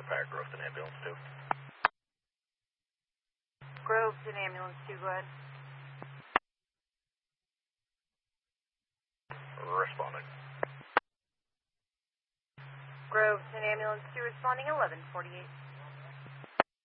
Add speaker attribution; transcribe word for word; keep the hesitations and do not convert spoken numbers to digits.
Speaker 1: Fire Grove to ambulance two.
Speaker 2: Grove to ambulance two, go ahead.
Speaker 1: Responding.
Speaker 2: Grove to ambulance two, responding eleven forty-eight.